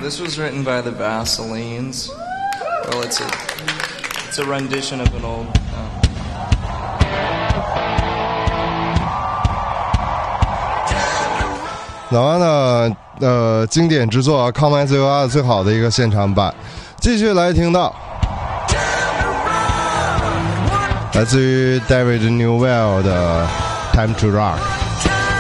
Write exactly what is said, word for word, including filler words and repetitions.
This was written by the Vaselines. Well, it's a it's a rendition of an old. Um, 老安呢，呃，经典之作《Come As You Are》最好的一个现场版，继续来听到，来自于 David Newell 的《Time to Rock》。